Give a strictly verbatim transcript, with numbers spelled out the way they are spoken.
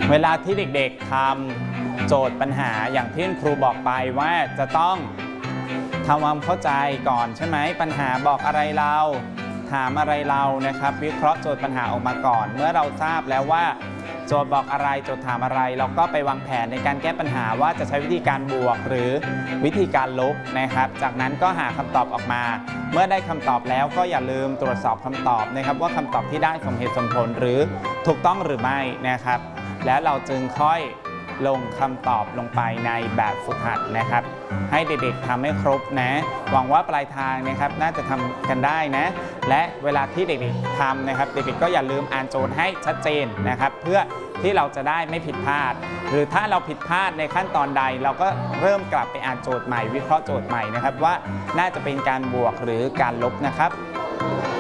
เวลาที่เด็กๆทำโจทย์ปัญหาอย่างที่ครูบอกไปว่าจะต้องทำความเข้าใจก่อนใช่ไหมปัญหาบอกอะไรเราถามอะไรเรานะครับวิเคราะห์โจทย์ปัญหาออกมาก่อนเมื่อเราทราบแล้วว่าโจทย์บอกอะไรโจทย์ถามอะไรเราก็ไปวางแผนในการแก้ปัญหาว่าจะใช้วิธีการบวกหรือวิธีการลบนะครับจากนั้นก็หาคำตอบออกมาเมื่อได้คำตอบแล้วก็อย่าลืมตรวจสอบคำตอบนะครับว่าคำตอบที่ได้สมเหตุสมผลหรือถูกต้องหรือไม่นะครับแล้วเราจึงค่อยลงคำตอบลงไปในแบบฝึกหัดนะครับให้เด็กๆทำให้ครบนะหวังว่าปลายทางนะครับน่าจะทำกันได้นะและเวลาที่เด็กๆทำนะครับเด็กๆก็อย่าลืมอ่านโจทย์ให้ชัดเจนนะครับเพื่อที่เราจะได้ไม่ผิดพลาดหรือถ้าเราผิดพลาดในขั้นตอนใดเราก็เริ่มกลับไปอ่านโจทย์ใหม่วิเคราะห์โจทย์ใหม่นะครับว่าน่าจะเป็นการบวกหรือการลบนะครับ